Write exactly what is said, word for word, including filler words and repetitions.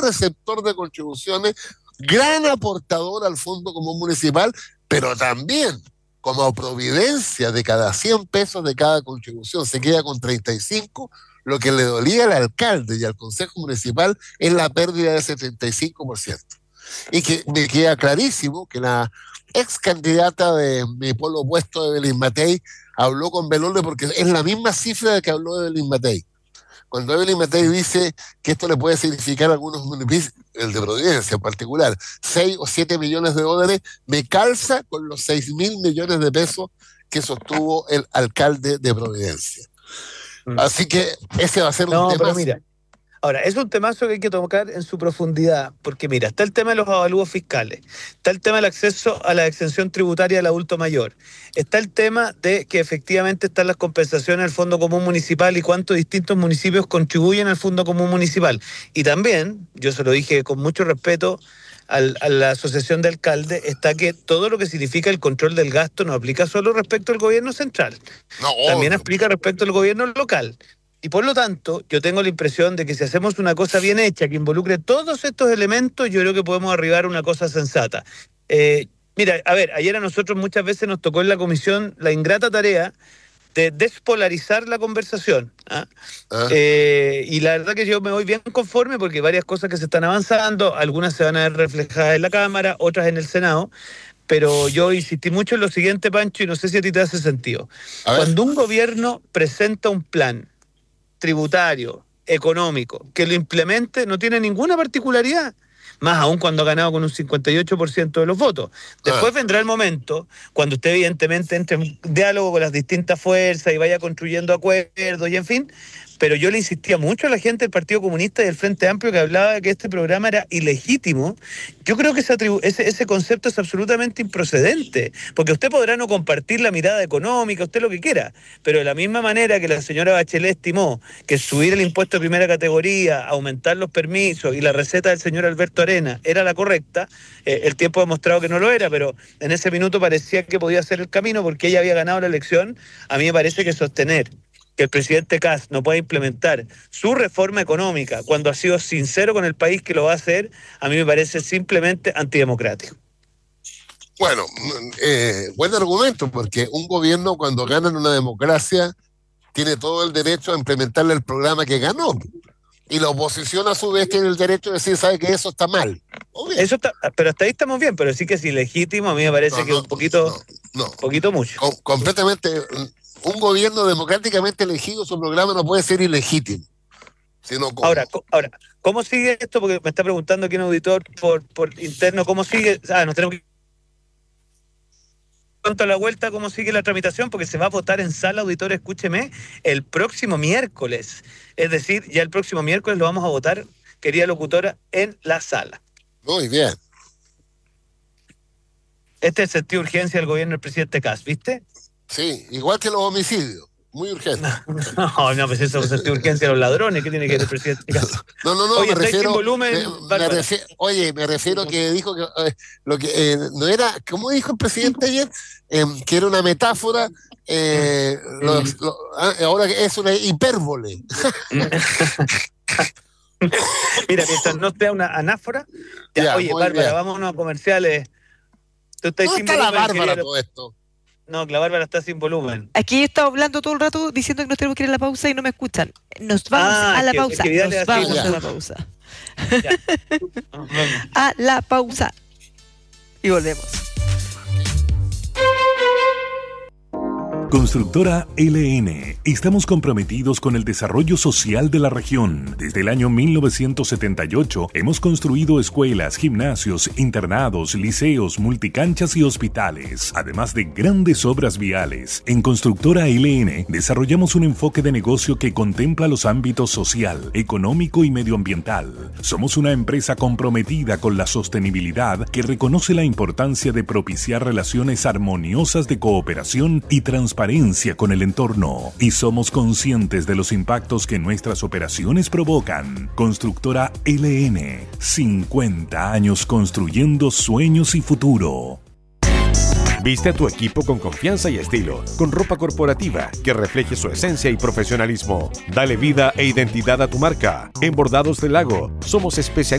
receptor de contribuciones, gran aportador al Fondo Común Municipal, pero también como providencia de cada cien pesos de cada contribución, se queda con treinta y cinco. Lo que le dolía al alcalde y al Consejo Municipal es la pérdida de ese treinta y cinco por ciento. Y que me queda clarísimo que la ex candidata de mi polo opuesto, Evelyn Matei, habló con Belolde porque es la misma cifra de que habló Evelyn Matei. Cuando Evelyn Matei dice que esto le puede significar a algunos municipios, el de Providencia en particular, seis o siete millones de dólares, me calza con los seis mil millones de pesos que sostuvo el alcalde de Providencia. Mm. Así que ese va a ser un no, tema... Pero mira, ahora, es un temazo que hay que tocar en su profundidad, porque mira, está el tema de los avalúos fiscales, está el tema del acceso a la exención tributaria del adulto mayor, está el tema de que efectivamente están las compensaciones al Fondo Común Municipal y cuántos distintos municipios contribuyen al Fondo Común Municipal. Y también, yo se lo dije con mucho respeto al, a la Asociación de Alcaldes, está que todo lo que significa el control del gasto no aplica solo respecto al gobierno central, no, también aplica respecto al gobierno local. Y por lo tanto, yo tengo la impresión de que si hacemos una cosa bien hecha, que involucre todos estos elementos, yo creo que podemos arribar a una cosa sensata. Eh, mira, a ver, ayer a nosotros muchas veces nos tocó en la comisión la ingrata tarea de despolarizar la conversación. ¿ah? Ah. Eh, y la verdad que yo me voy bien conforme porque hay varias cosas que se están avanzando, algunas se van a ver reflejadas en la Cámara, otras en el Senado. Pero yo insistí mucho en lo siguiente, Pancho, y no sé si a ti te hace sentido. Cuando un gobierno presenta un plan tributario, económico, que lo implemente, no tiene ninguna particularidad, más aún cuando ha ganado con un cincuenta y ocho por ciento de los votos. Después ah. vendrá el momento, cuando usted evidentemente entre en diálogo con las distintas fuerzas y vaya construyendo acuerdos y en fin, pero yo le insistía mucho a la gente del Partido Comunista y del Frente Amplio que hablaba de que este programa era ilegítimo. Yo creo que esa tribu- ese, ese concepto es absolutamente improcedente, porque usted podrá no compartir la mirada económica, usted lo que quiera, pero de la misma manera que la señora Bachelet estimó que subir el impuesto de primera categoría, aumentar los permisos y la receta del señor Alberto Arena era la correcta, eh, el tiempo ha demostrado que no lo era, pero en ese minuto parecía que podía ser el camino porque ella había ganado la elección. A mí me parece que sostener que el presidente Kast no pueda implementar su reforma económica cuando ha sido sincero con el país que lo va a hacer, a mí me parece simplemente antidemocrático. Bueno, eh, buen argumento, porque un gobierno cuando gana en una democracia tiene todo el derecho a implementarle el programa que ganó. Y la oposición a su vez tiene el derecho de decir, sabe que eso está mal. Eso está, pero hasta ahí estamos bien, pero sí que es ilegítimo, a mí me parece no, que es no, un poquito, no, no. Un poquito mucho. Com- completamente... Un gobierno democráticamente elegido, su programa no puede ser ilegítimo. Sino como... Ahora, co- ahora, ¿cómo sigue esto? Porque me está preguntando aquí un auditor por, por interno, ¿cómo sigue? Ah, nos tenemos que... ¿Cuánto a la vuelta, cómo sigue la tramitación? Porque se va a votar en sala, auditor, escúcheme, el próximo miércoles. Es decir, ya el próximo miércoles lo vamos a votar, querida locutora, en la sala. Muy bien. Este es el sentido de urgencia del gobierno del presidente Kast, ¿viste? Sí, igual que los homicidios, muy urgente. No, no, pues eso es sentido de urgencia de los ladrones, ¿qué tiene que ver el presidente Kast? No, no, no, oye, me refiero, sin volumen, me, me refiero, oye, me refiero que dijo que eh, lo que eh, no era, ¿cómo dijo el presidente ayer? Eh, que era una metáfora, eh, lo, lo, ahora es una hipérbole. Mira, mientras no sea una anáfora, ya, ya, oye, Bárbara, bien. Vámonos a comerciales. ¿Tú estás ¿Dónde está la Bárbara todo esto? No, la Bárbara está sin volumen. Aquí he estado hablando todo el rato diciendo que nos tenemos que ir a la pausa y no me escuchan. Nos vamos ah, a la que, pausa. Que nos vamos ya. a la pausa. A la pausa. Y volvemos. Constructora L N. Estamos comprometidos con el desarrollo social de la región. Desde el año mil novecientos setenta y ocho hemos construido escuelas, gimnasios, internados, liceos, multicanchas y hospitales, además de grandes obras viales. En Constructora L N desarrollamos un enfoque de negocio que contempla los ámbitos social, económico y medioambiental. Somos una empresa comprometida con la sostenibilidad que reconoce la importancia de propiciar relaciones armoniosas de cooperación y transparencia con el entorno, y somos conscientes de los impactos que nuestras operaciones provocan. Constructora L N, cincuenta años construyendo sueños y futuro. Viste a tu equipo con confianza y estilo, con ropa corporativa que refleje su esencia y profesionalismo. Dale vida e identidad a tu marca. En Bordados del Lago, somos especialistas